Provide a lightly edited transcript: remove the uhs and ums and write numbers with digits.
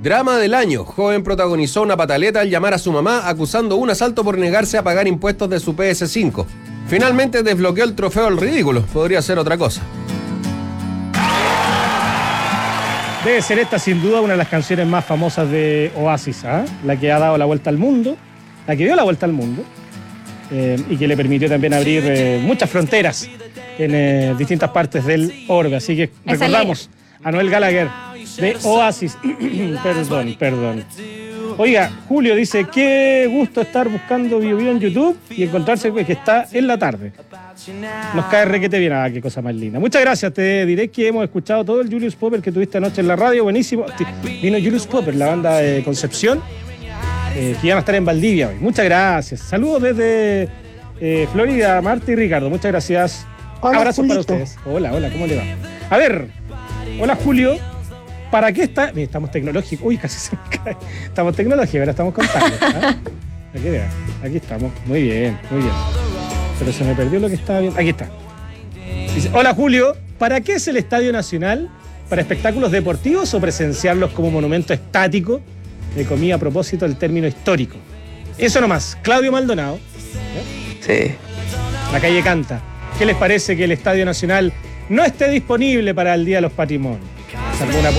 Drama del año. Joven protagonizó una pataleta al llamar a su mamá acusando un asalto por negarse a pagar impuestos de su PS5. Finalmente desbloqueó el trofeo al ridículo. Podría ser otra cosa. Debe ser esta sin duda una de las canciones más famosas de Oasis, ¿eh? La que ha dado la vuelta al mundo, la que dio la vuelta al mundo y que le permitió también abrir muchas fronteras en distintas partes del orbe. Así que recordamos a Noel Gallagher de Oasis. Perdón. Oiga, Julio dice, qué gusto estar buscando Bio en YouTube y encontrarse que está en la tarde. Nos cae requete bien. Ah, qué cosa más linda. Muchas gracias. Te diré que hemos escuchado todo el Julius Popper que tuviste anoche en la radio. Buenísimo. Vino Julius Popper, la banda de Concepción, que iban a estar en Valdivia hoy. Muchas gracias. Saludos desde Florida, Marta y Ricardo. Muchas gracias. Hola, abrazos Julito. para ustedes. Hola, ¿cómo le va? A ver, hola Julio. ¿Para qué está? Mira, estamos tecnológicos. Uy, casi se me cae. Estamos tecnológicos, ahora estamos contando. Aquí estamos. Muy bien. Pero se me perdió lo que estaba viendo. Aquí está. Dice, hola Julio, ¿para qué es el Estadio Nacional? ¿Para espectáculos deportivos o presenciarlos como monumento estático? Le comí a propósito el término histórico. Eso nomás. Claudio Maldonado. Sí. La calle canta. ¿Qué les parece que el Estadio Nacional no esté disponible para el Día de los Patrimonios? Salvo una